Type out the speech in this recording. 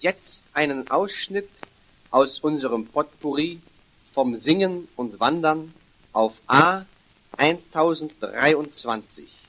jetzt einen Ausschnitt aus unserem Potpourri vom Singen und Wandern auf A 1023.